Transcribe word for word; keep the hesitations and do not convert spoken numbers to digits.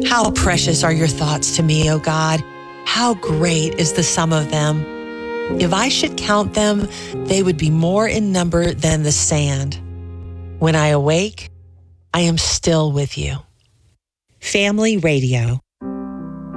How precious are your thoughts to me, O God. How great is the sum of them. If I should count them, they would be more in number than the sand. When I awake, I am still with you. Family Radio.